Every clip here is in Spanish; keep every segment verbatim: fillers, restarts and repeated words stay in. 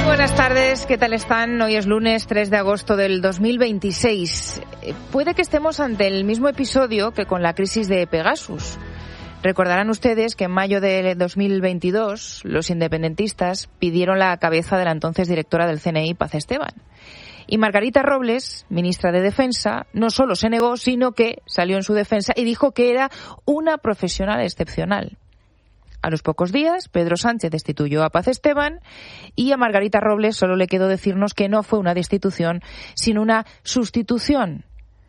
Buenas tardes, ¿qué tal están? Hoy es lunes tres de agosto del dos mil veintiséis. Puede que estemos ante el mismo episodio que con la crisis de Pegasus. Recordarán ustedes que en mayo de dos mil veintidós los independentistas pidieron la cabeza de la entonces directora del C N I, Paz Esteban. Y Margarita Robles, ministra de Defensa, no solo se negó, sino que salió en su defensa y dijo que era una profesional excepcional. A los pocos días, Pedro Sánchez destituyó a Paz Esteban y a Margarita Robles solo le quedó decirnos que no fue una destitución, sino una sustitución.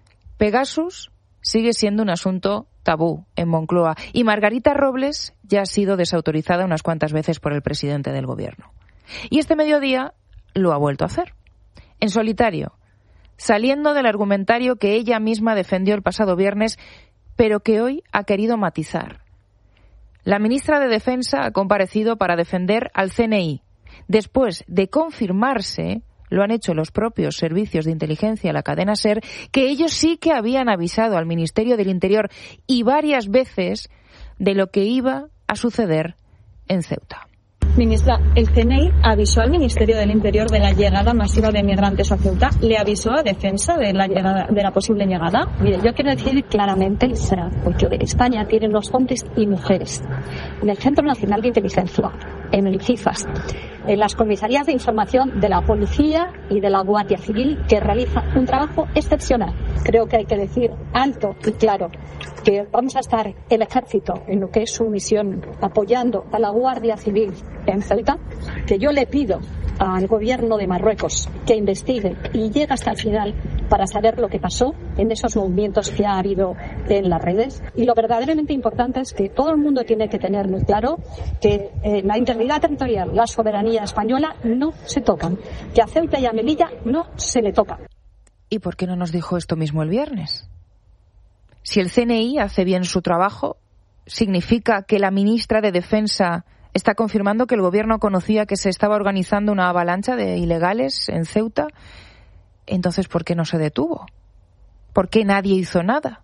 Pegasus sigue siendo un asunto tabú en Moncloa y Margarita Robles ya ha sido desautorizada unas cuantas veces por el presidente del gobierno. Y este mediodía lo ha vuelto a hacer, en solitario, saliendo del argumentario que ella misma defendió el pasado viernes, pero que hoy ha querido matizar. La ministra de Defensa ha comparecido para defender al C N I. Después de confirmarse, lo han hecho los propios servicios de inteligencia, la cadena SER, que ellos sí que habían avisado al Ministerio del Interior y varias veces de lo que iba a suceder en Ceuta. Ministra, el C N I avisó al Ministerio del Interior de la llegada masiva de migrantes a Ceuta. ¿Le avisó a Defensa de la llegada, de la posible llegada? Mire, yo quiero decir claramente, porque España tiene los hombres y mujeres en el Centro Nacional de Inteligencia, en el CIFAS, en las comisarías de información de la Policía y de la Guardia Civil, que realiza un trabajo excepcional. Creo que hay que decir alto y claro que vamos a estar el Ejército en lo que es su misión apoyando a la Guardia Civil en Ceuta, que yo le pido al gobierno de Marruecos que investigue y llegue hasta el final para saber lo que pasó en esos movimientos que ha habido en las redes. Y lo verdaderamente importante es que todo el mundo tiene que tener muy claro que eh, la integridad territorial, la soberanía española no se tocan, que a Ceuta y a Melilla no se le toca. ¿Y por qué no nos dijo esto mismo el viernes? Si el C N I hace bien su trabajo, ¿significa que la ministra de Defensa está confirmando que el gobierno conocía que se estaba organizando una avalancha de ilegales en Ceuta? Entonces, ¿por qué no se detuvo? ¿Por qué nadie hizo nada?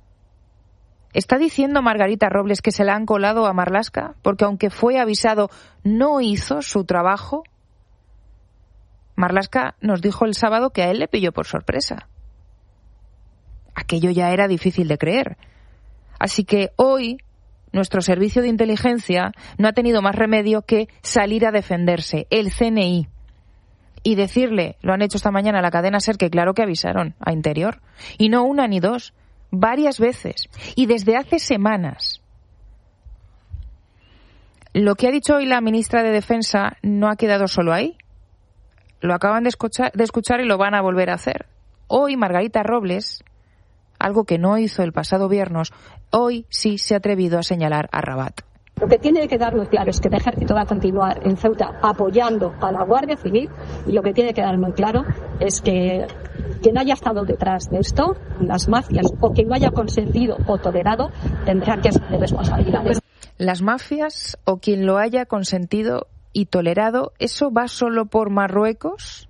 ¿Está diciendo Margarita Robles que se la han colado a Marlaska porque, aunque fue avisado, no hizo su trabajo? Marlaska nos dijo el sábado que a él le pilló por sorpresa. Aquello ya era difícil de creer. Así que hoy nuestro servicio de inteligencia no ha tenido más remedio que salir a defenderse, el C N I, y decirle, lo han hecho esta mañana a la cadena SER, que claro que avisaron a Interior, y no una ni dos, varias veces, y desde hace semanas. Lo que ha dicho hoy la ministra de Defensa no ha quedado solo ahí. Lo acaban de escuchar, de escuchar y lo van a volver a hacer. Hoy Margarita Robles, algo que no hizo el pasado viernes, hoy sí se ha atrevido a señalar a Rabat. Lo que tiene que quedar muy claro es que el Ejército va a continuar en Ceuta apoyando a la Guardia Civil, y lo que tiene que quedar muy claro es que quien haya estado detrás de esto, las mafias, o quien lo haya consentido o tolerado, tendrán que asumir responsabilidades. Las mafias o quien lo haya consentido y tolerado, ¿eso va solo por Marruecos?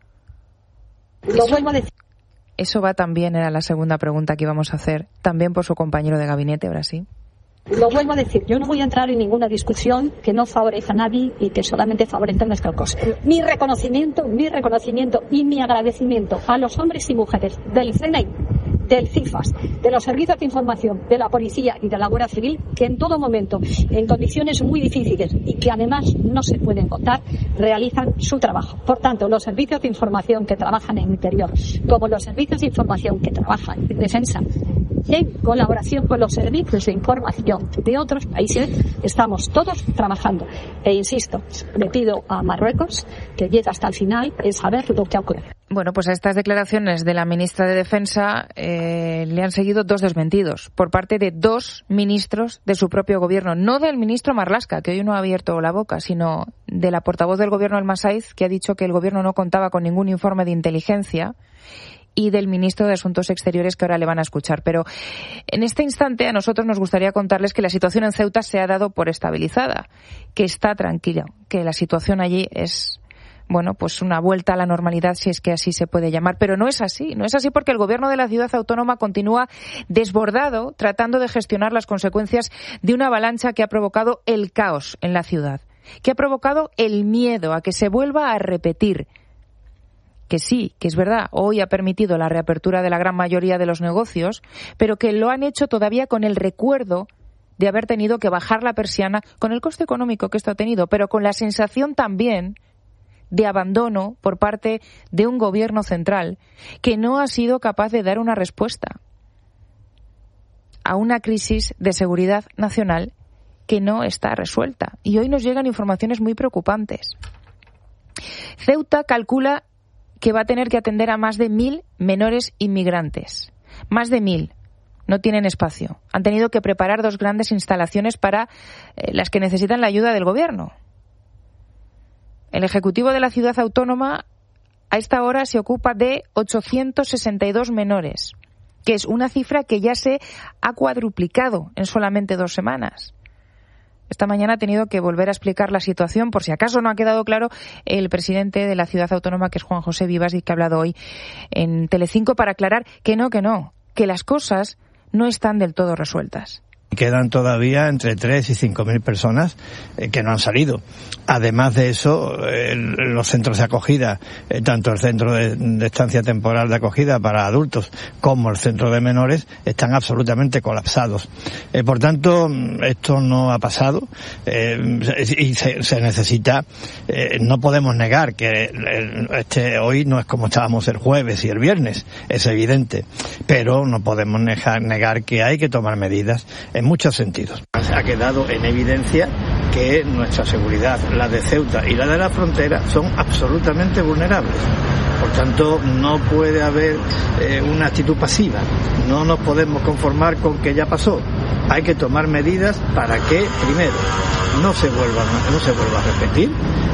Lo vuelvo a decir. Eso va también, era la segunda pregunta que íbamos a hacer, también por su compañero de gabinete, ahora sí. Lo vuelvo a decir, yo no voy a entrar en ninguna discusión que no favorezca a nadie y que solamente favorezca a nuestros cosas. Mi reconocimiento, mi reconocimiento y mi agradecimiento a los hombres y mujeres del C N I, del CIFAS, de los servicios de información, de la policía y de la Guardia Civil, que en todo momento, en condiciones muy difíciles y que además no se pueden contar, realizan su trabajo. Por tanto, los servicios de información que trabajan en Interior, como los servicios de información que trabajan en Defensa, en colaboración con los servicios de información de otros países, estamos todos trabajando. E insisto, le pido a Marruecos que llegue hasta el final en saber lo que ha ocurrido. Bueno, pues a estas declaraciones de la ministra de Defensa eh, le han seguido dos desmentidos por parte de dos ministros de su propio gobierno. No del ministro Marlaska, que hoy no ha abierto la boca, sino de la portavoz del gobierno, El Masaiz, que ha dicho que el gobierno no contaba con ningún informe de inteligencia, y del ministro de Asuntos Exteriores, que ahora le van a escuchar. Pero en este instante a nosotros nos gustaría contarles que la situación en Ceuta se ha dado por estabilizada, que está tranquila, que la situación allí es, bueno, pues una vuelta a la normalidad, si es que así se puede llamar. Pero no es así, no es así porque el gobierno de la ciudad autónoma continúa desbordado tratando de gestionar las consecuencias de una avalancha que ha provocado el caos en la ciudad. que ha provocado el miedo a que se vuelva a repetir. Que sí, que es verdad, hoy ha permitido la reapertura de la gran mayoría de los negocios, pero que lo han hecho todavía con el recuerdo de haber tenido que bajar la persiana, con el coste económico que esto ha tenido, pero con la sensación también de abandono por parte de un gobierno central que no ha sido capaz de dar una respuesta a una crisis de seguridad nacional que no está resuelta. Y hoy nos llegan informaciones muy preocupantes. Ceuta calcula que va a tener que atender a más de mil menores inmigrantes. Más de mil. No tienen espacio. Han tenido que preparar dos grandes instalaciones para eh, las que necesitan la ayuda del gobierno. El Ejecutivo de la ciudad autónoma a esta hora se ocupa de ochocientos sesenta y dos menores, que es una cifra que ya se ha cuadruplicado en solamente dos semanas. Esta mañana ha tenido que volver a explicar la situación, por si acaso no ha quedado claro, el presidente de la ciudad autónoma, que es Juan José Vivas, y que ha hablado hoy en Telecinco para aclarar que no, que no, que las cosas no están del todo resueltas. Quedan todavía entre tres y cinco mil personas eh, que no han salido. Además de eso, eh, los centros de acogida, eh, tanto el centro de, de estancia temporal de acogida para adultos como el centro de menores, están absolutamente colapsados. Eh, por tanto, esto no ha pasado eh, y se, se necesita. Eh, no podemos negar que el, este hoy no es como estábamos el jueves y el viernes, es evidente, pero no podemos negar, negar que hay que tomar medidas en muchos sentidos. Ha quedado en evidencia que nuestra seguridad, la de Ceuta y la de la frontera, son absolutamente vulnerables. Por tanto, no puede haber eh, una actitud pasiva. No nos podemos conformar con que ya pasó. Hay que tomar medidas para que, primero, no se vuelva, no se vuelva a repetir,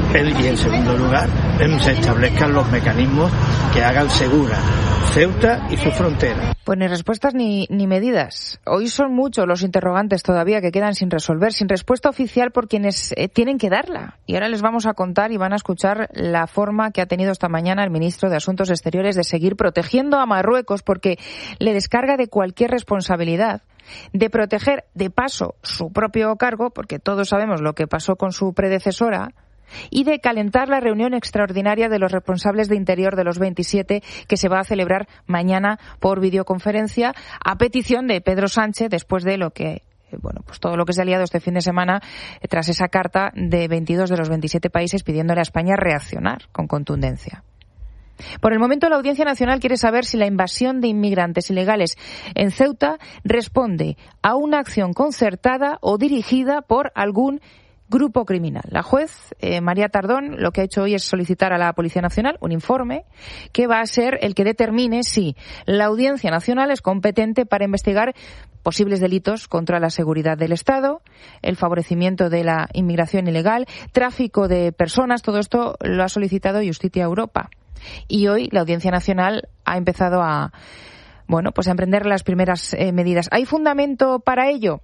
y en segundo lugar, se establezcan los mecanismos que hagan segura Ceuta y su frontera. Pues ni respuestas ni, ni medidas. Hoy son muchos los interrogantes todavía que quedan sin resolver, sin respuesta oficial por quienes eh, tienen que darla. Y ahora les vamos a contar y van a escuchar la forma que ha tenido esta mañana el ministro de Asuntos Exteriores de seguir protegiendo a Marruecos, porque le descarga de cualquier responsabilidad de proteger de paso su propio cargo, porque todos sabemos lo que pasó con su predecesora, y de calentar la reunión extraordinaria de los responsables de Interior de los veintisiete que se va a celebrar mañana por videoconferencia a petición de Pedro Sánchez, después de lo que bueno, pues todo lo que se ha liado este fin de semana tras esa carta de veintidós de los veintisiete países pidiéndole a España reaccionar con contundencia. Por el momento, la Audiencia Nacional quiere saber si la invasión de inmigrantes ilegales en Ceuta responde a una acción concertada o dirigida por algún grupo criminal. La juez, eh, María Tardón, lo que ha hecho hoy es solicitar a la Policía Nacional un informe que va a ser el que determine si la Audiencia Nacional es competente para investigar posibles delitos contra la seguridad del Estado, el favorecimiento de la inmigración ilegal, tráfico de personas. Todo esto lo ha solicitado Justicia Europa. Y hoy la Audiencia Nacional ha empezado a, bueno, pues a emprender las primeras eh, medidas. ¿Hay fundamento para ello?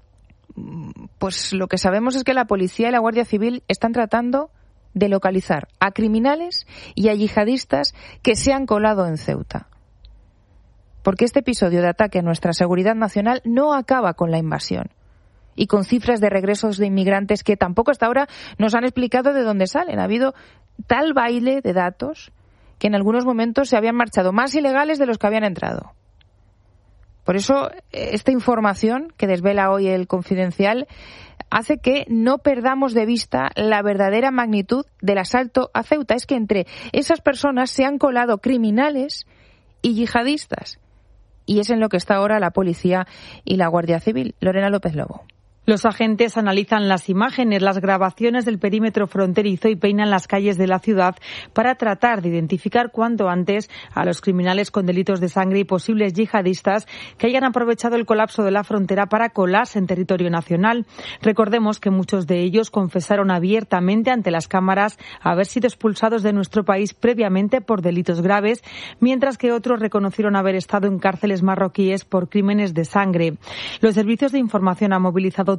Pues lo que sabemos es que la policía y la Guardia Civil están tratando de localizar a criminales y a yihadistas que se han colado en Ceuta. Porque este episodio de ataque a nuestra seguridad nacional no acaba con la invasión y con cifras de regresos de inmigrantes que tampoco hasta ahora nos han explicado de dónde salen. Ha habido tal baile de datos que en algunos momentos se habían marchado más ilegales de los que habían entrado. Por eso, esta información que desvela hoy el Confidencial hace que no perdamos de vista la verdadera magnitud del asalto a Ceuta. Es que entre esas personas se han colado criminales y yihadistas. Y es en lo que está ahora la policía y la Guardia Civil. Lorena López Lobo. Los agentes analizan las imágenes, las grabaciones del perímetro fronterizo y peinan las calles de la ciudad para tratar de identificar cuanto antes a los criminales con delitos de sangre y posibles yihadistas que hayan aprovechado el colapso de la frontera para colarse en territorio nacional. Recordemos que muchos de ellos confesaron abiertamente ante las cámaras haber sido expulsados de nuestro país previamente por delitos graves, mientras que otros reconocieron haber estado en cárceles marroquíes por crímenes de sangre. Los servicios de información han movilizado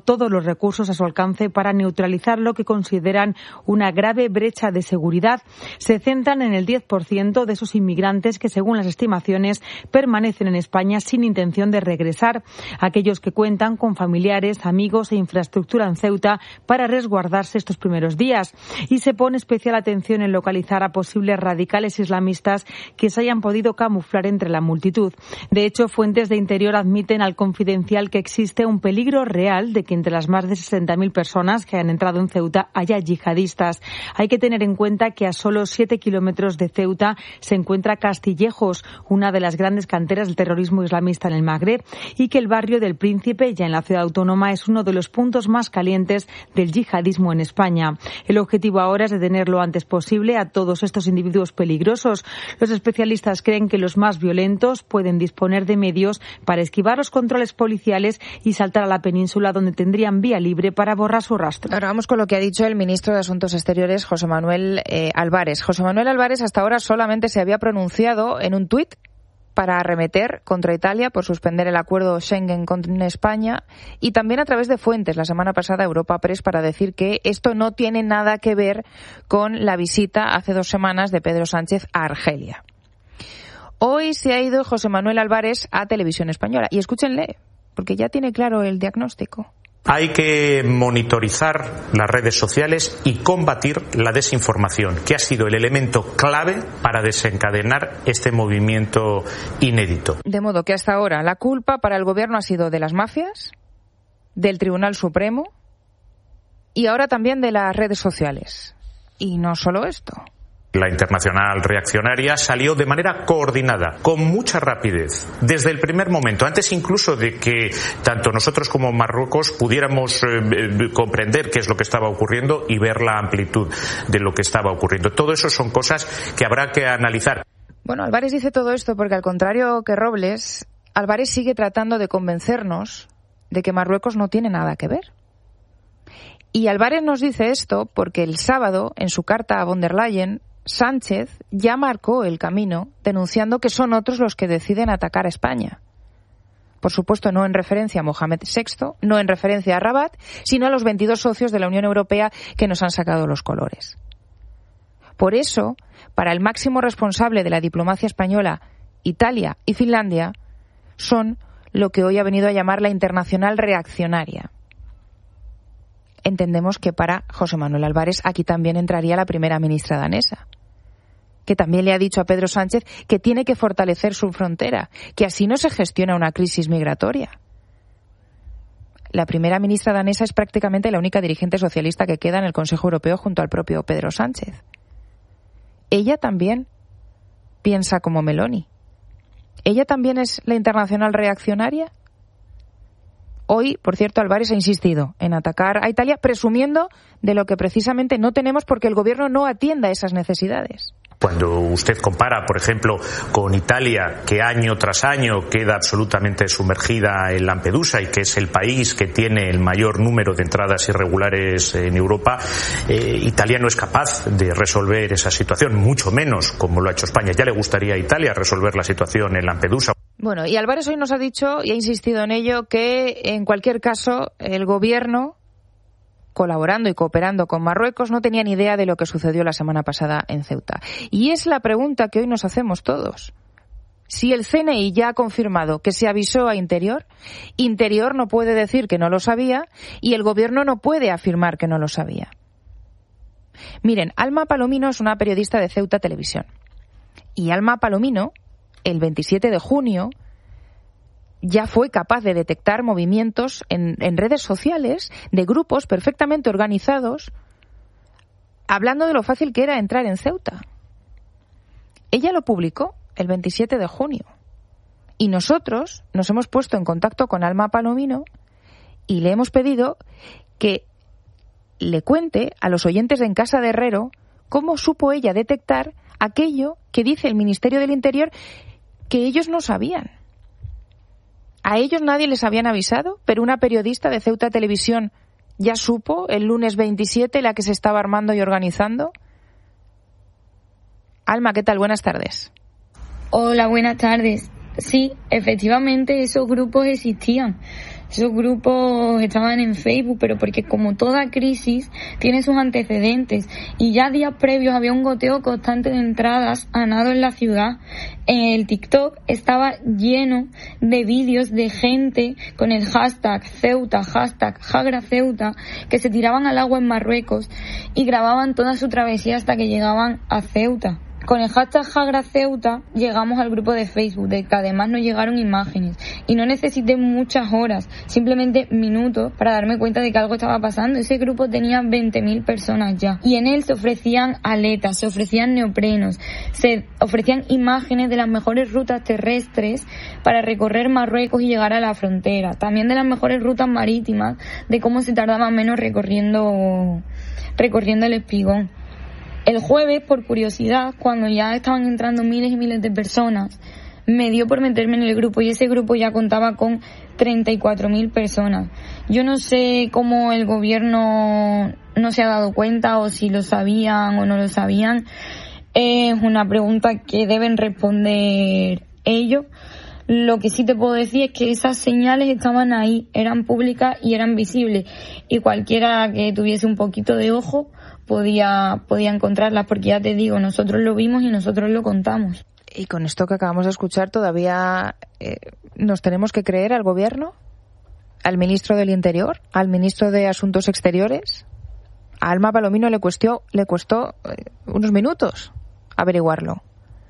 todos los recursos a su alcance para neutralizar lo que consideran una grave brecha de seguridad. Se centran en el diez por ciento de esos inmigrantes que, según las estimaciones, permanecen en España sin intención de regresar. Aquellos que cuentan con familiares, amigos e infraestructura en Ceuta para resguardarse estos primeros días. Y se pone especial atención en localizar a posibles radicales islamistas que se hayan podido camuflar entre la multitud. De hecho, fuentes de Interior admiten al Confidencial que existe un peligro real de que entre las más de sesenta mil personas que han entrado en Ceuta haya yihadistas. Hay que tener en cuenta que a solo siete kilómetros de Ceuta se encuentra Castillejos, una de las grandes canteras del terrorismo islamista en el Magreb, y que el barrio del Príncipe, ya en la ciudad autónoma, es uno de los puntos más calientes del yihadismo en España. El objetivo ahora es detener lo antes posible a todos estos individuos peligrosos. Los especialistas creen que los más violentos pueden disponer de medios para esquivar los controles policiales y saltar a la península, donde tendrían vía libre para borrar su rastro. Ahora vamos con lo que ha dicho el ministro de Asuntos Exteriores, José Manuel eh, Álvarez. José Manuel Álvarez hasta ahora solamente se había pronunciado en un tuit para arremeter contra Italia por suspender el acuerdo Schengen con España, y también a través de fuentes la semana pasada Europa Press para decir que esto no tiene nada que ver con la visita hace dos semanas de Pedro Sánchez a Argelia. Hoy se ha ido José Manuel Álvarez a Televisión Española y escúchenle, porque ya tiene claro el diagnóstico. Hay que monitorizar las redes sociales y combatir la desinformación, que ha sido el elemento clave para desencadenar este movimiento inédito. De modo que hasta ahora la culpa para el gobierno ha sido de las mafias, del Tribunal Supremo y ahora también de las redes sociales. Y no solo esto. La Internacional Reaccionaria salió de manera coordinada, con mucha rapidez, desde el primer momento, antes incluso de que tanto nosotros como Marruecos pudiéramos eh, comprender qué es lo que estaba ocurriendo y ver la amplitud de lo que estaba ocurriendo. Todo eso son cosas que habrá que analizar. Bueno, Álvarez dice todo esto porque, al contrario que Robles, Álvarez sigue tratando de convencernos de que Marruecos no tiene nada que ver. Y Álvarez nos dice esto porque el sábado, en su carta a von der Leyen, Sánchez ya marcó el camino denunciando que son otros los que deciden atacar a España. Por supuesto, no en referencia a Mohamed sexto, no en referencia a Rabat, sino a los veintidós socios de la Unión Europea que nos han sacado los colores. Por eso, para el máximo responsable de la diplomacia española, Italia y Finlandia son lo que hoy ha venido a llamar la Internacional Reaccionaria. Entendemos que para José Manuel Álvarez aquí también entraría la primera ministra danesa, que también le ha dicho a Pedro Sánchez que tiene que fortalecer su frontera, que así no se gestiona una crisis migratoria. La primera ministra danesa es prácticamente la única dirigente socialista que queda en el Consejo Europeo junto al propio Pedro Sánchez. Ella también piensa como Meloni. ¿Ella también es la Internacional Reaccionaria? Hoy, por cierto, Álvarez ha insistido en atacar a Italia, presumiendo de lo que precisamente no tenemos porque el gobierno no atienda a esas necesidades. Cuando usted compara, por ejemplo, con Italia, que año tras año queda absolutamente sumergida en Lampedusa y que es el país que tiene el mayor número de entradas irregulares en Europa, eh, Italia no es capaz de resolver esa situación, mucho menos como lo ha hecho España. Ya le gustaría a Italia resolver la situación en Lampedusa. Bueno, y Álvarez hoy nos ha dicho, y ha insistido en ello, que en cualquier caso el gobierno, colaborando y cooperando con Marruecos, no tenía ni idea de lo que sucedió la semana pasada en Ceuta. Y es la pregunta que hoy nos hacemos todos. Si el C N I ya ha confirmado que se avisó a Interior, Interior no puede decir que no lo sabía y el gobierno no puede afirmar que no lo sabía. Miren, Alma Palomino es una periodista de Ceuta Televisión. Y Alma Palomino, el veintisiete de junio, ya fue capaz de detectar movimientos en, en redes sociales de grupos perfectamente organizados hablando de lo fácil que era entrar en Ceuta. Ella lo publicó el veintisiete de junio y nosotros nos hemos puesto en contacto con Alma Palomino y le hemos pedido que le cuente a los oyentes de En Casa de Herrero cómo supo ella detectar aquello que dice el Ministerio del Interior que ellos no sabían. A ellos nadie les habían avisado, pero una periodista de Ceuta Televisión ya supo el lunes veintisiete la que se estaba armando y organizando. Alma, ¿qué tal? Buenas tardes. Hola, buenas tardes. Sí, efectivamente esos grupos existían. Esos grupos estaban en Facebook, pero porque como toda crisis tiene sus antecedentes y ya días previos había un goteo constante de entradas a nado en la ciudad. El TikTok estaba lleno de vídeos de gente con el hashtag Ceuta, hashtag Jagra Ceuta, que se tiraban al agua en Marruecos y grababan toda su travesía hasta que llegaban a Ceuta. Con el hashtag Jagra Ceuta llegamos al grupo de Facebook, de que además nos llegaron imágenes. Y no necesité muchas horas, simplemente minutos, para darme cuenta de que algo estaba pasando. Ese grupo tenía veinte mil personas ya. Y en él se ofrecían aletas, se ofrecían neoprenos, se ofrecían imágenes de las mejores rutas terrestres para recorrer Marruecos y llegar a la frontera. También de las mejores rutas marítimas, de cómo se tardaba menos recorriendo, recorriendo el Espigón. El jueves, por curiosidad, cuando ya estaban entrando miles y miles de personas, me dio por meterme en el grupo y ese grupo ya contaba con treinta y cuatro mil personas. Yo no sé cómo el gobierno no se ha dado cuenta o si lo sabían o no lo sabían. Es una pregunta que deben responder ellos. Lo que sí te puedo decir es que esas señales estaban ahí, eran públicas y eran visibles. Y cualquiera que tuviese un poquito de ojo podía, podía encontrarlas, porque ya te digo, nosotros lo vimos y nosotros lo contamos. Y con esto que acabamos de escuchar, ¿todavía eh, nos tenemos que creer al gobierno? ¿Al ministro del Interior? ¿Al ministro de Asuntos Exteriores? A Alma Palomino le costó, le costó eh, unos minutos averiguarlo.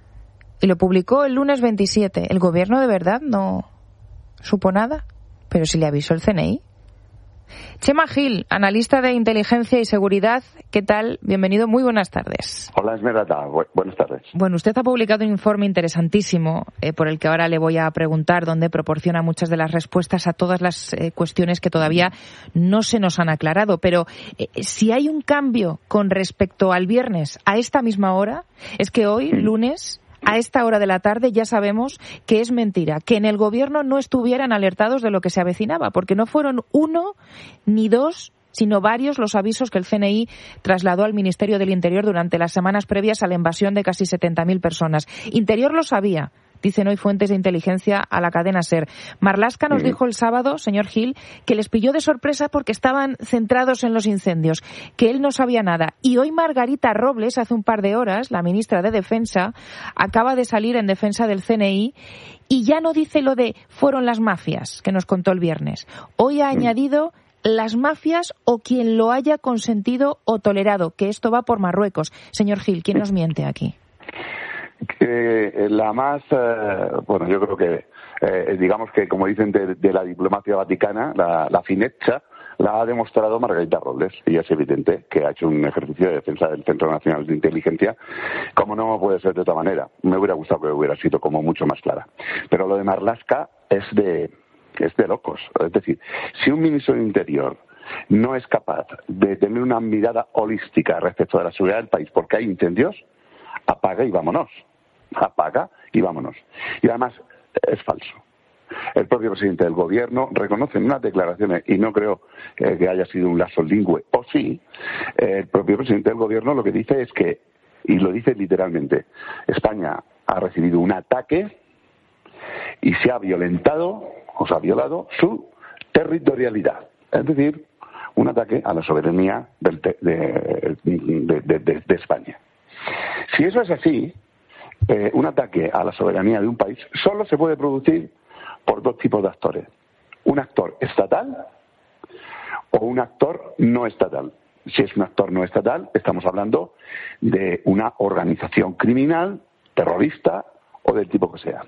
Y lo publicó el lunes veintisiete. ¿El gobierno de verdad no supo nada? Pero si le avisó el C N I. Chema Gil, analista de inteligencia y seguridad, ¿qué tal? Bienvenido, muy buenas tardes. Hola Esmeralda, Bu- buenas tardes. Bueno, usted ha publicado un informe interesantísimo eh, por el que ahora le voy a preguntar, donde proporciona muchas de las respuestas a todas las eh, cuestiones que todavía no se nos han aclarado. Pero eh, si hay un cambio con respecto al viernes a esta misma hora, es que hoy, lunes, a esta hora de la tarde ya sabemos que es mentira, que en el gobierno no estuvieran alertados de lo que se avecinaba, porque no fueron uno ni dos, sino varios los avisos que el C N I trasladó al Ministerio del Interior durante las semanas previas a la invasión de casi setenta mil personas. Interior lo sabía, dicen hoy fuentes de inteligencia a la cadena SER. Marlaska nos dijo el sábado, señor Gil, que les pilló de sorpresa porque estaban centrados en los incendios, que él no sabía nada. Y hoy Margarita Robles, hace un par de horas, la ministra de Defensa, acaba de salir en defensa del C N I y ya no dice lo de fueron las mafias, que nos contó el viernes. Hoy ha añadido las mafias o quien lo haya consentido o tolerado, que esto va por Marruecos. Señor Gil, ¿quién nos miente aquí? Eh, la más, eh, bueno, yo creo que, eh, digamos que, como dicen de, de la diplomacia vaticana, la, la finezza la ha demostrado Margarita Robles, y es evidente que ha hecho un ejercicio de defensa del Centro Nacional de Inteligencia, como no puede ser de otra manera. Me hubiera gustado que hubiera sido como mucho más clara. Pero lo de Marlaska es de, es de locos. Es decir, si un ministro del Interior no es capaz de tener una mirada holística respecto de la seguridad del país porque hay incendios, apaga y vámonos. Apaga y vámonos. Y además es falso. El propio presidente del gobierno reconoce en unas declaraciones, y no creo eh, que haya sido un lazo lingüe, o sí, eh, el propio presidente del gobierno lo que dice es que, y lo dice literalmente, España ha recibido un ataque y se ha violentado, o se ha violado, su territorialidad. Es decir, un ataque a la soberanía del te- de, de, de, de, de España. Si eso es así, eh, un ataque a la soberanía de un país solo se puede producir por dos tipos de actores. Un actor estatal o un actor no estatal. Si es un actor no estatal, estamos hablando de una organización criminal, terrorista o del tipo que sea.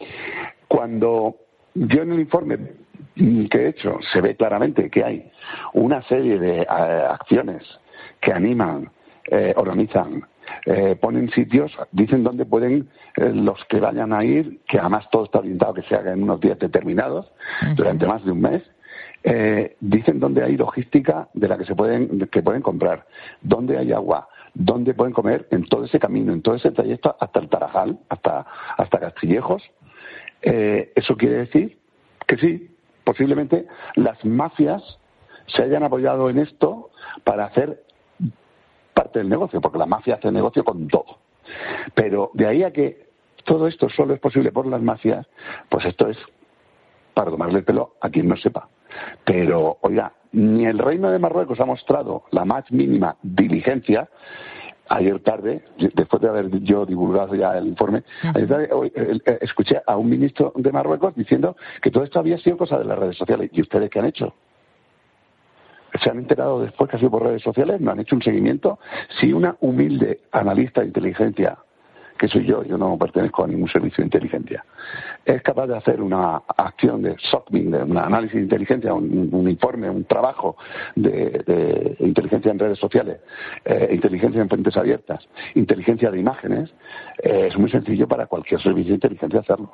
Cuando yo en el informe que he hecho se ve claramente que hay una serie de eh, acciones que animan, eh, organizan, Eh, ponen sitios, dicen dónde pueden eh, los que vayan a ir, que además todo está orientado a que se haga en unos días determinados, uh-huh. durante más de un mes, eh, dicen dónde hay logística de la que se pueden que pueden comprar, dónde hay agua, dónde pueden comer en todo ese camino, en todo ese trayecto hasta el Tarajal, hasta, hasta Castillejos. Eh, eso quiere decir que sí, posiblemente las mafias se hayan apoyado en esto para hacer parte del negocio, porque la mafia hace negocio con todo. Pero de ahí a que todo esto solo es posible por las mafias, pues esto es para tomarle el pelo a quien no sepa. Pero, oiga, ni el Reino de Marruecos ha mostrado la más mínima diligencia. Ayer tarde, después de haber yo divulgado ya el informe, ayer tarde, hoy, eh, eh, escuché a un ministro de Marruecos diciendo que todo esto había sido cosa de las redes sociales. ¿Y ustedes qué han hecho? ¿Se han enterado después que ha sido por redes sociales? ¿No han hecho un seguimiento? Si una humilde analista de inteligencia, que soy yo, yo no pertenezco a ningún servicio de inteligencia, es capaz de hacer una acción de S O C M I, de un análisis de inteligencia, un, un informe, un trabajo de, de inteligencia en redes sociales, eh, inteligencia en fuentes abiertas, inteligencia de imágenes, eh, es muy sencillo para cualquier servicio de inteligencia hacerlo.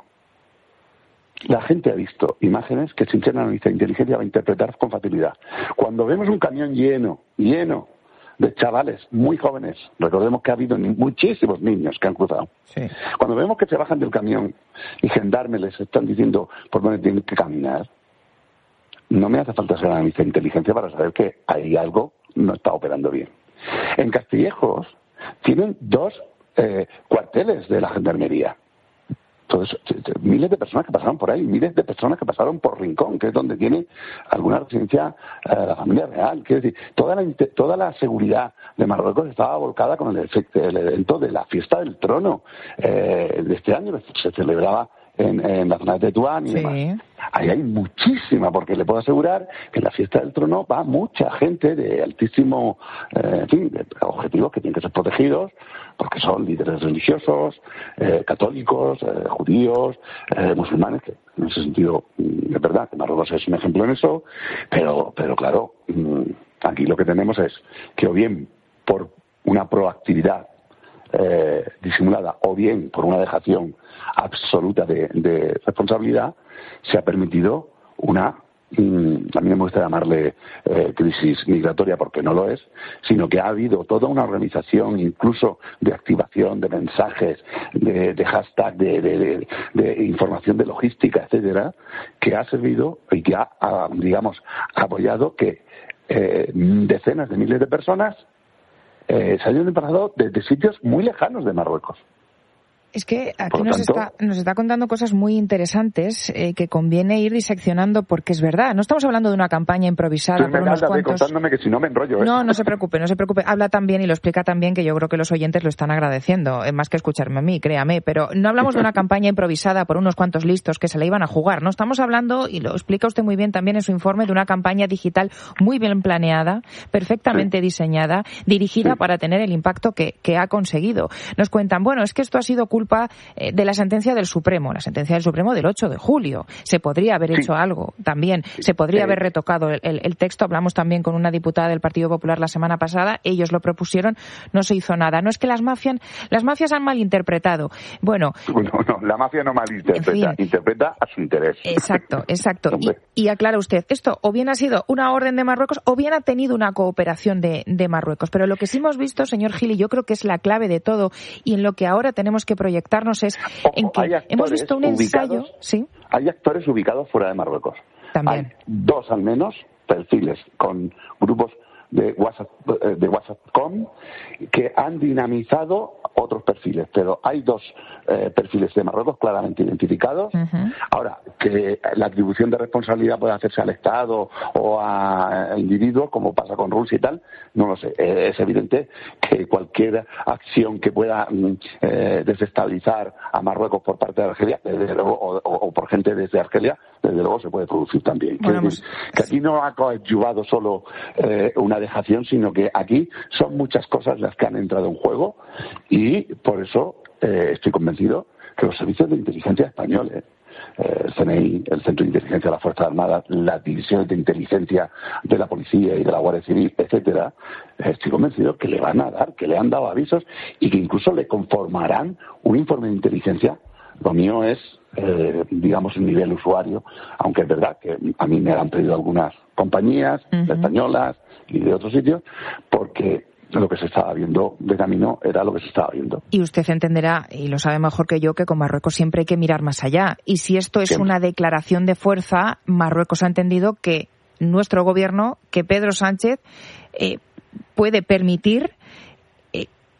La gente ha visto imágenes que sin ser analista de inteligencia va a interpretar con facilidad. Cuando vemos un camión lleno, lleno de chavales muy jóvenes, recordemos que ha habido muchísimos niños que han cruzado. Sí. Cuando vemos que se bajan del camión y gendarmes les están diciendo por dónde tienen que caminar, no me hace falta ser analista de inteligencia para saber que hay algo no está operando bien. En Castillejos tienen dos eh, cuarteles de la gendarmería. Entonces, miles de personas que pasaron por ahí, miles de personas que pasaron por Rincón, que es donde tiene alguna residencia eh, la familia real. Quiero decir, toda la, toda la seguridad de Marruecos estaba volcada con el, efecto, el evento de la fiesta del trono eh, de este año, que se celebraba en, en la zona de Tetuán y sí. demás. Ahí hay muchísima, porque le puedo asegurar que en la fiesta del trono va mucha gente de altísimo, eh, en fin, de objetivos que tienen que ser protegidos, porque son líderes religiosos, eh, católicos, eh, judíos, eh, musulmanes, que en ese sentido es verdad que Marruecos es un ejemplo en eso, pero, pero claro, aquí lo que tenemos es que o bien por una proactividad eh, disimulada o bien por una dejación absoluta de, de responsabilidad, se ha permitido una, mmm, a mí no me gusta llamarle eh, crisis migratoria porque no lo es, sino que ha habido toda una organización incluso de activación de mensajes, de, de hashtag, de, de, de, de información de logística, etcétera, que ha servido y que ha, ha digamos, apoyado que eh, decenas de miles de personas eh, se hayan desplazado desde sitios muy lejanos de Marruecos. Es que aquí nos, tanto, está, nos está contando cosas muy interesantes eh, que conviene ir diseccionando porque es verdad. No estamos hablando de una campaña improvisada por unos cuantos... contándome que si no me enrollo. ¿eh? No, no se preocupe, no se preocupe. Habla tan bien y lo explica tan bien que yo creo que los oyentes lo están agradeciendo, eh, más que escucharme a mí, créame. Pero no hablamos de una campaña improvisada por unos cuantos listos que se le iban a jugar. No estamos hablando, y lo explica usted muy bien también en su informe, de una campaña digital muy bien planeada, perfectamente sí. diseñada, dirigida sí. para tener el impacto que, que ha conseguido. Nos cuentan, bueno, es que esto ha sido culpa de la sentencia del Supremo, la sentencia del Supremo del ocho de julio. Se podría haber sí. hecho algo también, se podría eh. haber retocado el, el, el texto. Hablamos también con una diputada del Partido Popular la semana pasada, ellos lo propusieron, no se hizo nada. No es que las mafias, las mafias han malinterpretado. Bueno, bueno no, la mafia no malinterpreta, en fin. interpreta a su interés. Exacto, exacto. y, y aclara usted, esto o bien ha sido una orden de Marruecos o bien ha tenido una cooperación de, de Marruecos. Pero lo que sí hemos visto, señor Gil, y yo creo que es la clave de todo y en lo que ahora tenemos que proyectarnos es Ojo, en que hemos visto un ensayo, ubicados, ¿sí? Hay actores ubicados fuera de Marruecos. También. Hay dos al menos perfiles con grupos de WhatsApp, de WhatsApp punto com que han dinamizado otros perfiles, pero hay dos eh, perfiles de Marruecos claramente identificados. Uh-huh. Ahora, que la atribución de responsabilidad puede hacerse al Estado o a individuos, como pasa con Rusia y tal, no lo sé. Eh, es evidente que cualquier acción que pueda eh, desestabilizar a Marruecos por parte de Argelia, desde luego, o, o, o por gente desde Argelia, desde luego se puede producir también. Bueno, que, pues... que aquí no ha coadyuvado solo eh, una dejación, sino que aquí son muchas cosas las que han entrado en juego y por eso eh, estoy convencido que los servicios de inteligencia españoles, eh, el C N I, el Centro de Inteligencia de las Fuerzas Armadas, las divisiones de inteligencia de la Policía y de la Guardia Civil, etcétera, eh, estoy convencido que le van a dar, que le han dado avisos y que incluso le conformarán un informe de inteligencia. Lo mío es, eh, digamos, un nivel usuario, aunque es verdad que a mí me han pedido algunas compañías uh-huh. españolas y de otros sitios, porque lo que se estaba viendo de camino era lo que se estaba viendo. Y usted entenderá, y lo sabe mejor que yo, que con Marruecos siempre hay que mirar más allá. Y si esto es siempre. una declaración de fuerza, Marruecos ha entendido que nuestro gobierno, que Pedro Sánchez, eh, puede permitir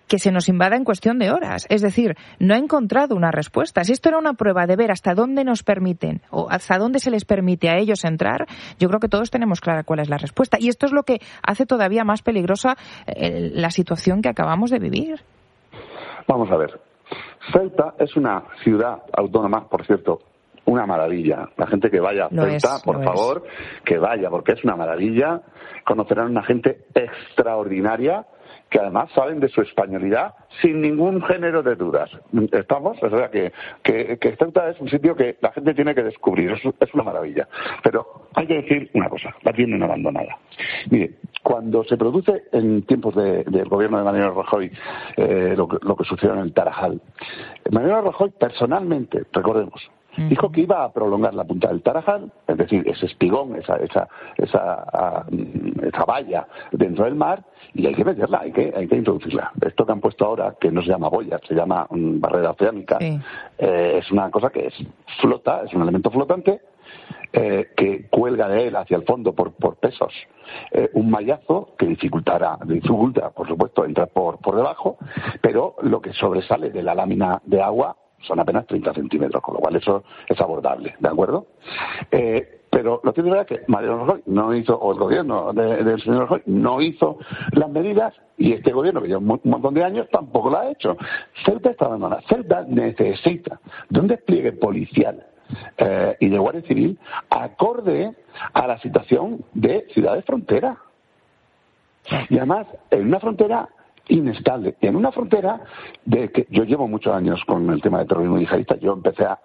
que se nos invada en cuestión de horas. Es decir, no ha encontrado una respuesta. Si esto era una prueba de ver hasta dónde nos permiten o hasta dónde se les permite a ellos entrar, yo creo que todos tenemos clara cuál es la respuesta. Y esto es lo que hace todavía más peligrosa eh, la situación que acabamos de vivir. Vamos a ver. Ceuta es una ciudad autónoma, por cierto, una maravilla. La gente que vaya a Ceuta, por favor, que vaya, porque es una maravilla. Conocerán una gente extraordinaria que además saben de su españolidad sin ningún género de dudas. ¿Estamos? O sea, que, que, que Ceuta es un sitio que la gente tiene que descubrir. Es, es una maravilla. Pero hay que decir una cosa, la tienen abandonada. Mire, cuando se produce en tiempos de, del gobierno de Mariano Rajoy eh, lo, que, lo que sucedió en el Tarajal, Mariano Rajoy personalmente, recordemos, dijo que iba a prolongar la punta del Tarajal, es decir, ese espigón, esa esa esa, esa valla dentro del mar, y hay que meterla, hay que hay que introducirla. Esto que han puesto ahora, que no se llama boya, se llama um, barrera oceánica, sí. eh, es una cosa que es flota, es un elemento flotante eh, que cuelga de él hacia el fondo por por pesos eh, un mallazo que dificultará, dificulta, por supuesto, entrar por por debajo, pero lo que sobresale de la lámina de agua son apenas treinta centímetros, con lo cual eso es abordable, ¿de acuerdo? Eh, pero lo cierto es que Mariano Rajoy no hizo, o el gobierno de, del señor Rajoy no hizo las medidas, y este gobierno, que lleva un montón de años, tampoco lo ha hecho. Ceuta está abandonada. Ceuta necesita de un despliegue policial eh, y de Guardia Civil acorde a la situación de ciudades frontera. Y además, en una frontera inestable, y en una frontera de que yo llevo muchos años con el tema de terrorismo yihadista. Yo empecé a,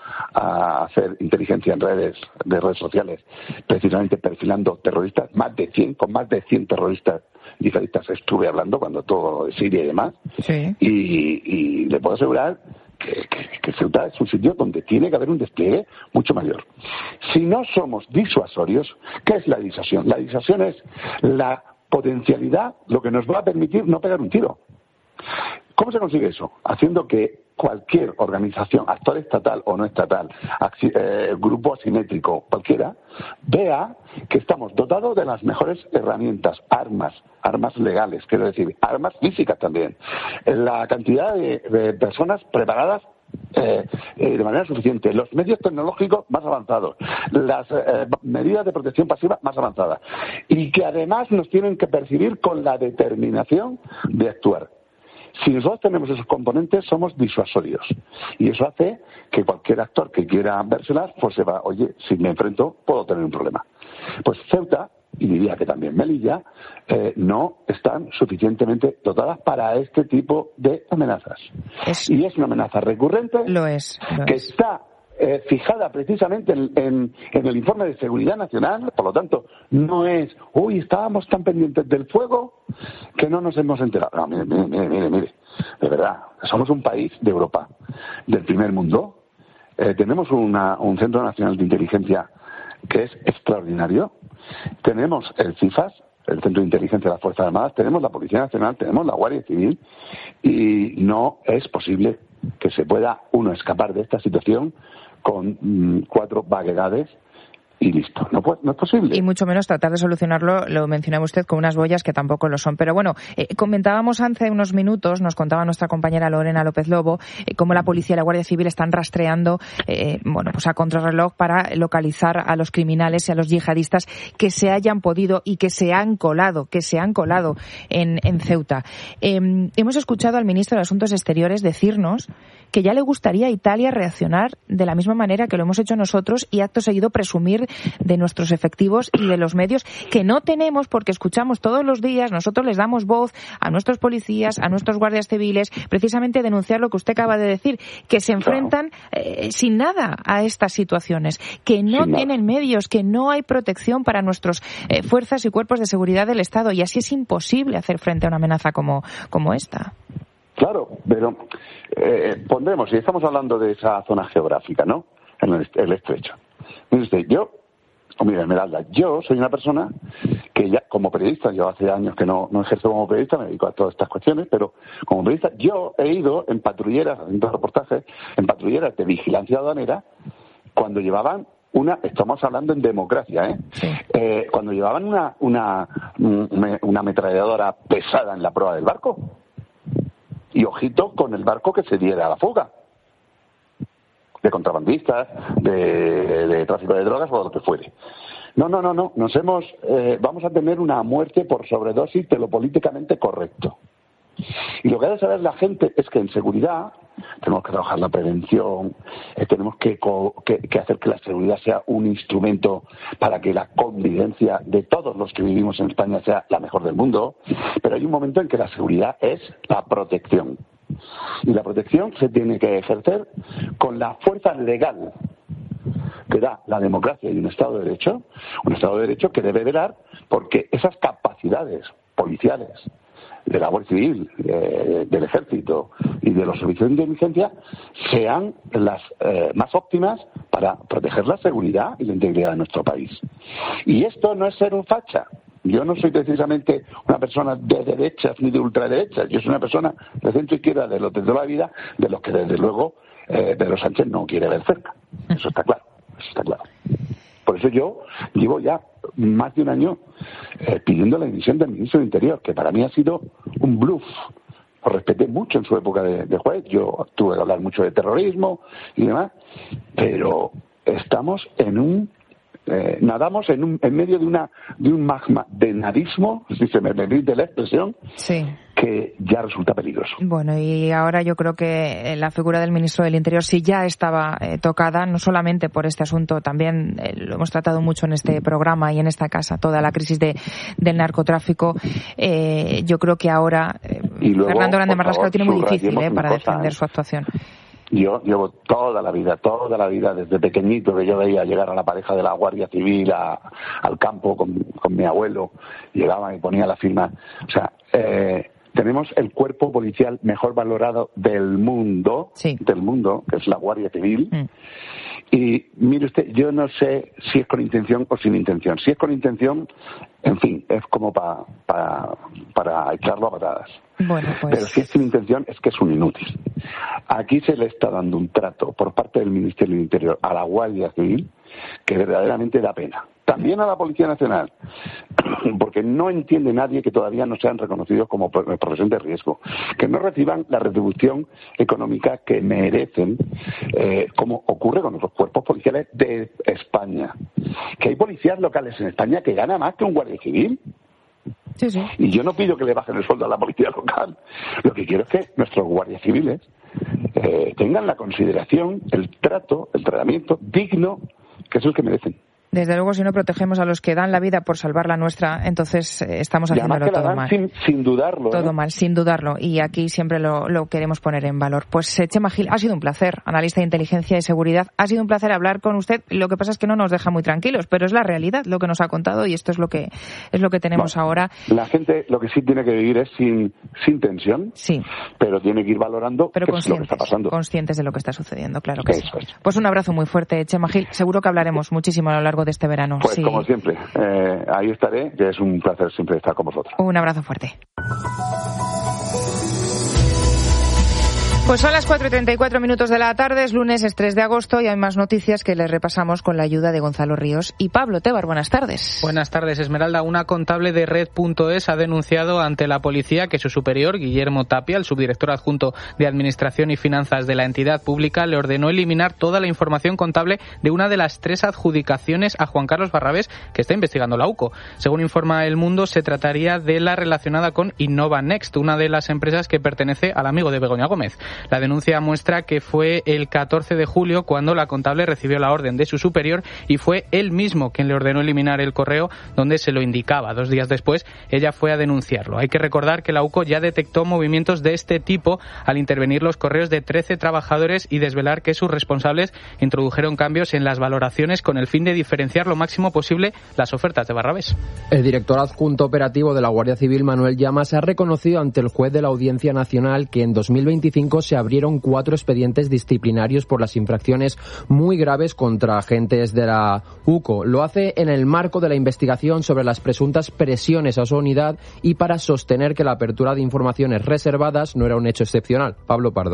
a hacer inteligencia en redes, de redes sociales, precisamente perfilando terroristas, más de cien, con más de cien terroristas yihadistas estuve hablando cuando todo Siria y demás, sí. y, y le puedo asegurar que, que, que Ceuta es un sitio donde tiene que haber un despliegue mucho mayor. Si no somos disuasorios, ¿qué es la disuasión? La disuasión es la potencialidad, lo que nos va a permitir no pegar un tiro. ¿Cómo se consigue eso? Haciendo que cualquier organización, actor estatal o no estatal, eh, grupo asimétrico, cualquiera, vea que estamos dotados de las mejores herramientas, armas, armas legales, quiero decir, armas físicas también. La cantidad de, de personas preparadas Eh, eh, de manera suficiente, los medios tecnológicos más avanzados, las eh, medidas de protección pasiva más avanzadas, y que además nos tienen que percibir con la determinación de actuar. Si nosotros tenemos esos componentes, somos disuasorios, y eso hace que cualquier actor que quiera vérselas, pues se va, oye, si me enfrento puedo tener un problema. Pues Ceuta, y diría que también Melilla, eh, no están suficientemente dotadas para este tipo de amenazas. Es, y es una amenaza recurrente, lo es, lo que es. está eh, fijada precisamente en, en, en el informe de seguridad nacional. Por lo tanto, no es, uy, estábamos tan pendientes del fuego que no nos hemos enterado. No, mire, mire, mire, mire, mire. De verdad, somos un país de Europa, del primer mundo. Eh, tenemos una, un Centro Nacional de Inteligencia que es extraordinario. Tenemos el CIFAS, el Centro de Inteligencia de las Fuerzas Armadas, tenemos la Policía Nacional, tenemos la Guardia Civil, y no es posible que se pueda uno escapar de esta situación con mmm, cuatro vaguedades y listo. No, no es posible. Y mucho menos tratar de solucionarlo, lo mencionaba usted, con unas boyas que tampoco lo son. Pero bueno, eh, comentábamos hace unos minutos, nos contaba nuestra compañera Lorena López Lobo, eh, cómo la policía y la Guardia Civil están rastreando, eh, bueno, pues a contrarreloj para localizar a los criminales y a los yihadistas que se hayan podido y que se han colado, que se han colado en, en Ceuta. Eh, hemos escuchado al ministro de Asuntos Exteriores decirnos que ya le gustaría a Italia reaccionar de la misma manera que lo hemos hecho nosotros y acto seguido presumir de nuestros efectivos y de los medios que no tenemos, porque escuchamos todos los días, nosotros les damos voz a nuestros policías, a nuestros guardias civiles, precisamente denunciar lo que usted acaba de decir, que se enfrentan eh, sin nada a estas situaciones, que no sin tienen nada. medios, que no hay protección para nuestras eh, fuerzas y cuerpos de seguridad del Estado, y así es imposible hacer frente a una amenaza como, como esta. Claro, pero eh, pondremos, si estamos hablando de esa zona geográfica, ¿no? En el, el estrecho. Mire usted, yo, o mira, Esmeralda, yo soy una persona que ya, como periodista, yo hace años que no, no ejerzo como periodista, me dedico a todas estas cuestiones, pero como periodista, yo he ido en patrulleras, haciendo reportajes, en patrulleras de vigilancia aduanera, cuando llevaban una, estamos hablando en democracia, ¿eh? Sí. eh cuando llevaban una, una, una ametralladora pesada en la proa del barco. y ojito con el barco que se diera a la fuga, de contrabandistas, de, de tráfico de drogas o lo que fuere. No, no, no, no. Nos hemos, eh, vamos a tener una muerte por sobredosis de lo políticamente correcto. Y lo que ha de saber la gente es que en seguridad tenemos que trabajar la prevención, eh, tenemos que, co- que, que hacer que la seguridad sea un instrumento para que la convivencia de todos los que vivimos en España sea la mejor del mundo, pero hay un momento en que la seguridad es la protección. Y la protección se tiene que ejercer con la fuerza legal que da la democracia y un Estado de Derecho, un Estado de Derecho que debe velar porque esas capacidades policiales de la Guardia Civil, eh, del Ejército y de los servicios de inteligencia sean las eh, más óptimas para proteger la seguridad y la integridad de nuestro país. Y esto no es ser un facha. Yo no soy precisamente una persona de derechas ni de ultraderechas. Yo soy una persona de centro izquierda de los de toda la vida, de los que desde luego eh, Pedro Sánchez no quiere ver cerca. Eso está claro, eso está claro. Por eso yo llevo ya más de un año eh, pidiendo la dimisión del ministro del Interior, que para mí ha sido un bluff. Lo respeté mucho en su época de, de juez, yo tuve que hablar mucho de terrorismo y demás, pero estamos en un... Eh, nadamos en, un, en medio de una de un magma de nadismo, si se me permite la expresión, sí, que ya resulta peligroso. Bueno, y ahora yo creo que la figura del ministro del Interior sí ya estaba eh, tocada, no solamente por este asunto, también eh, lo hemos tratado mucho en este programa y en esta casa, toda la crisis de, del narcotráfico. Eh, yo creo que ahora eh, luego, Fernando Grande Marlasca lo tiene muy difícil eh, para cosa, defender eh. su actuación. Yo llevo toda la vida, toda la vida, desde pequeñito, que yo veía llegar a la pareja de la Guardia Civil a, al campo con, con mi abuelo, llegaba y ponía la firma. O sea, eh, tenemos el cuerpo policial mejor valorado del mundo, sí. del mundo, que es la Guardia Civil. Mm. Y mire usted, yo no sé si es con intención o sin intención. Si es con intención, en fin, es como pa, pa, para echarlo a patadas. Bueno, pues... Pero si es sin intención, es que es un inútil. Aquí se le está dando un trato por parte del Ministerio del Interior a la Guardia Civil que verdaderamente da pena. También a la Policía Nacional, porque no entiende nadie que todavía no sean reconocidos como profesión de riesgo, que no reciban la retribución económica que merecen, eh, como ocurre con otros cuerpos policiales de España. Que hay policías locales en España que ganan más que un guardia civil. Sí, sí. Y yo no pido que le bajen el sueldo a la policía local. Lo que quiero es que nuestros guardias civiles eh, tengan la consideración, el trato, el tratamiento digno que es el que merecen. Desde luego, si no protegemos a los que dan la vida por salvar la nuestra, entonces eh, estamos haciéndolo todo mal. Sin, sin dudarlo. Todo ¿eh? mal, sin dudarlo. Y aquí siempre lo, lo queremos poner en valor. Pues eh, Chema Gil, ha sido un placer, analista de inteligencia y seguridad. Ha sido un placer hablar con usted. Lo que pasa es que no nos deja muy tranquilos, pero es la realidad lo que nos ha contado y esto es lo que es lo que tenemos bueno, ahora. La gente lo que sí tiene que vivir es sin, sin tensión, sí, pero tiene que ir valorando pero qué es lo que está pasando. Conscientes de lo que está sucediendo, claro que Eso sí. Es. Pues un abrazo muy fuerte, Chema Gil. Seguro que hablaremos muchísimo a lo largo de este verano. Pues sí. Como siempre, eh, ahí estaré, que es un placer siempre estar con vosotros. Un abrazo fuerte. Pues son las cuatro y treinta y cuatro minutos de la tarde, es lunes, es tres de agosto y hay más noticias que les repasamos con la ayuda de Gonzalo Ríos y Pablo Tebar. Buenas tardes. Buenas tardes, Esmeralda. Una contable de Red punto es ha denunciado ante la policía que su superior, Guillermo Tapia, el subdirector adjunto de Administración y Finanzas de la entidad pública, le ordenó eliminar toda la información contable de una de las tres adjudicaciones a Juan Carlos Barrabés que está investigando la U C O. Según informa El Mundo, se trataría de la relacionada con Innova Next, una de las empresas que pertenece al amigo de Begoña Gómez. La denuncia muestra que fue el catorce de julio cuando la contable recibió la orden de su superior y fue él mismo quien le ordenó eliminar el correo donde se lo indicaba. Dos días después, ella fue a denunciarlo. Hay que recordar que la U C O ya detectó movimientos de este tipo al intervenir los correos de trece trabajadores y desvelar que sus responsables introdujeron cambios en las valoraciones con el fin de diferenciar lo máximo posible las ofertas de Barrabés. El director adjunto operativo de la Guardia Civil, Manuel Llamas, ha reconocido ante el juez de la Audiencia Nacional que en dos mil veinticinco se abrieron cuatro expedientes disciplinarios por las infracciones muy graves contra agentes de la U C O. Lo hace en el marco de la investigación sobre las presuntas presiones a su unidad y para sostener que la apertura de informaciones reservadas no era un hecho excepcional. Pablo Pardo.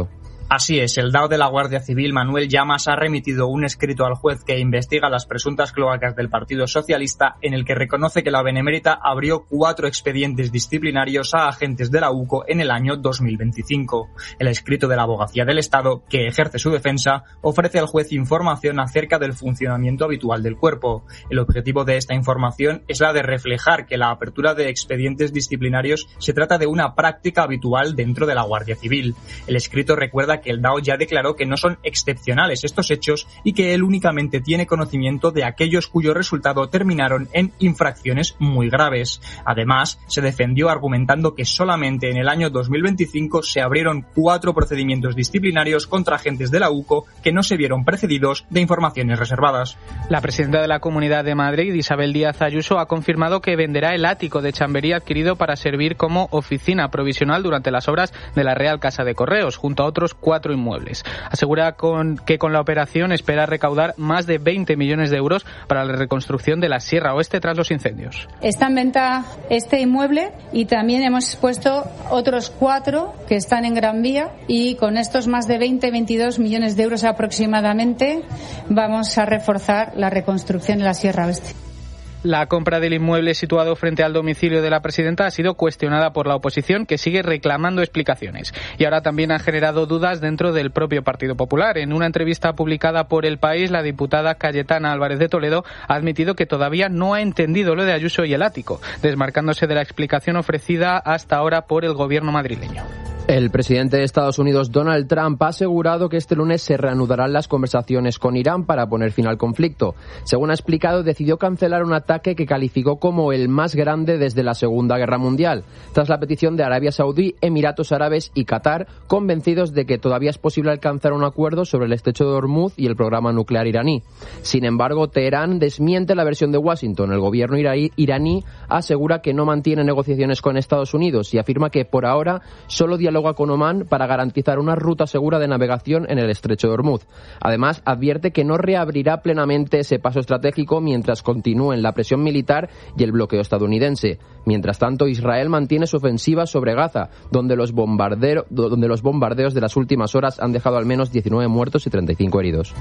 Así es, el D A O de la Guardia Civil, Manuel Llamas, ha remitido un escrito al juez que investiga las presuntas cloacas del Partido Socialista, en el que reconoce que la Benemérita abrió cuatro expedientes disciplinarios a agentes de la U C O en el año dos mil veinticinco. El escrito de la Abogacía del Estado, que ejerce su defensa, ofrece al juez información acerca del funcionamiento habitual del cuerpo. El objetivo de esta información es la de reflejar que la apertura de expedientes disciplinarios se trata de una práctica habitual dentro de la Guardia Civil. El escrito recuerda que el D A O ya declaró que no son excepcionales estos hechos y que él únicamente tiene conocimiento de aquellos cuyo resultado terminaron en infracciones muy graves. Además, se defendió argumentando que solamente en el año dos mil veinticinco se abrieron cuatro procedimientos disciplinarios contra agentes de la U C O que no se vieron precedidos de informaciones reservadas. La presidenta de la Comunidad de Madrid, Isabel Díaz Ayuso, ha confirmado que venderá el ático de Chamberí adquirido para servir como oficina provisional durante las obras de la Real Casa de Correos, junto a otros cuatro inmuebles. Asegura con, que con la operación espera recaudar más de veinte millones de euros para la reconstrucción de la Sierra Oeste tras los incendios. Está en venta este inmueble y también hemos puesto otros cuatro que están en Gran Vía, y con estos más de veinte, veintidós millones de euros aproximadamente vamos a reforzar la reconstrucción de la Sierra Oeste. La compra del inmueble situado frente al domicilio de la presidenta ha sido cuestionada por la oposición, que sigue reclamando explicaciones. Y ahora también ha generado dudas dentro del propio Partido Popular. En una entrevista publicada por El País, la diputada Cayetana Álvarez de Toledo ha admitido que todavía no ha entendido lo de Ayuso y el ático, desmarcándose de la explicación ofrecida hasta ahora por el gobierno madrileño. El presidente de Estados Unidos, Donald Trump, ha asegurado que este lunes se reanudarán las conversaciones con Irán para poner fin al conflicto. Según ha explicado, decidió cancelar un ataque que calificó como el más grande desde la Segunda Guerra Mundial, tras la petición de Arabia Saudí, Emiratos Árabes y Qatar, convencidos de que todavía es posible alcanzar un acuerdo sobre el estrecho de Hormuz y el programa nuclear iraní. Sin embargo, Teherán desmiente la versión de Washington. El gobierno iraní, iraní asegura que no mantiene negociaciones con Estados Unidos y afirma que por ahora solo dialoga con Omán para garantizar una ruta segura de navegación en el estrecho de Hormuz. Además, advierte que no reabrirá plenamente ese paso estratégico mientras continúen la presión militar y el bloqueo estadounidense. Mientras tanto, Israel mantiene su ofensiva sobre Gaza, donde los, bombardero, donde los bombardeos de las últimas horas han dejado al menos diecinueve muertos y treinta y cinco heridos.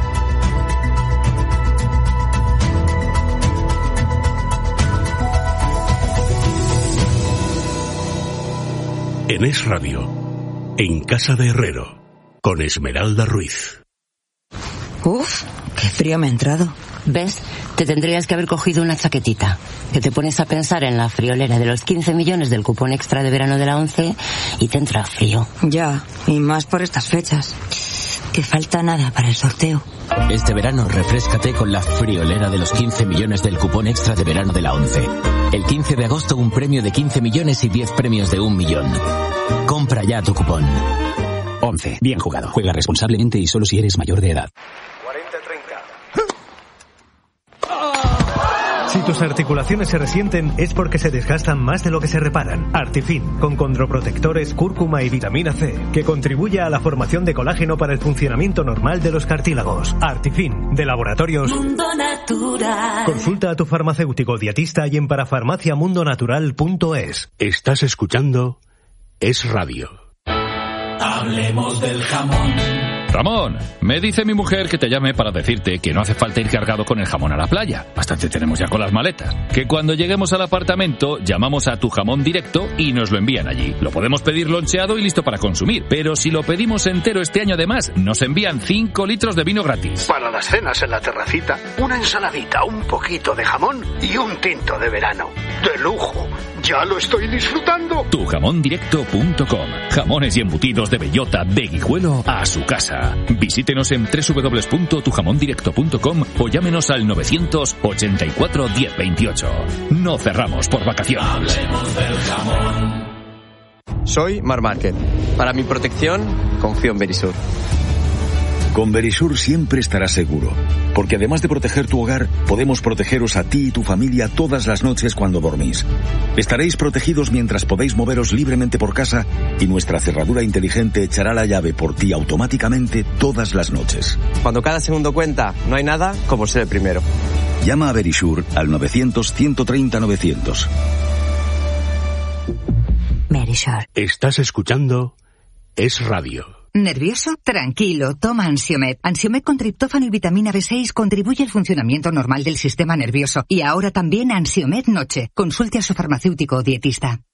En Es Radio, en Casa de Herrero, con Esmeralda Ruiz. Uf, qué frío me ha entrado. ¿Ves? Te tendrías que haber cogido una chaquetita. Que te pones a pensar en la friolera de los quince millones del cupón extra de verano de la ONCE y te entra frío. Ya, y más por estas fechas. Que falta nada para el sorteo. Este verano refréscate con la friolera de los quince millones del cupón extra de verano de la ONCE. El quince de agosto un premio de quince millones y diez premios de un millón. Compra ya tu cupón. ONCE. Bien jugado. Juega responsablemente y solo si eres mayor de edad. cuarenta treinta. Si tus articulaciones se resienten es porque se desgastan más de lo que se reparan. Artifin, con condroprotectores, cúrcuma y vitamina C, que contribuye a la formación de colágeno para el funcionamiento normal de los cartílagos. Artifin, de Laboratorios Mundo Natural. Consulta a tu farmacéutico dietista y en parafarmaciamundonatural punto es. Estás escuchando Es Radio. Hablemos del jamón. Ramón, me dice mi mujer que te llame para decirte que no hace falta ir cargado con el jamón a la playa. Bastante tenemos ya con las maletas. Que cuando lleguemos al apartamento, llamamos a Tu Jamón Directo y nos lo envían allí. Lo podemos pedir loncheado y listo para consumir. Pero si lo pedimos entero este año además, nos envían cinco litros de vino gratis. Para las cenas en la terracita, una ensaladita, un poquito de jamón y un tinto de verano. ¡De lujo! ¡Ya lo estoy disfrutando! tu jamón directo punto com. Jamones y embutidos de bellota de Guijuelo a su casa. Visítenos en doble u doble u doble u punto tu jamón directo punto com o llámenos al novecientos ochenta y cuatro diez veintiocho. No cerramos por vacaciones. Hablemos del jamón. Soy Mar Márquez. Para mi protección, confío en Verisur. Con Verisur siempre estarás seguro, porque además de proteger tu hogar, podemos protegeros a ti y tu familia todas las noches cuando dormís. Estaréis protegidos mientras podéis moveros libremente por casa y nuestra cerradura inteligente echará la llave por ti automáticamente todas las noches. Cuando cada segundo cuenta, no hay nada como ser el primero. Llama a Verisur al novecientos, ciento treinta, novecientos. Verisur. Estás escuchando Es Radio. ¿Nervioso? Tranquilo, toma Ansiomed. Ansiomed con triptófano y vitamina B seis contribuye al funcionamiento normal del sistema nervioso. Y ahora también Ansiomed Noche. Consulte a su farmacéutico o dietista.